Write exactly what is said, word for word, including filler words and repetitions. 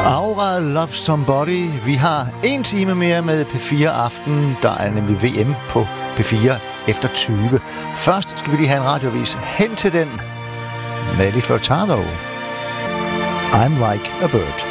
Aura Love Somebody. Vi har en time mere med P fire Aften. Der er nemlig V M på P fire efter tyve. Først skal vi lige have en radiovis hen til den. Nelly Furtado. I'm like a bird.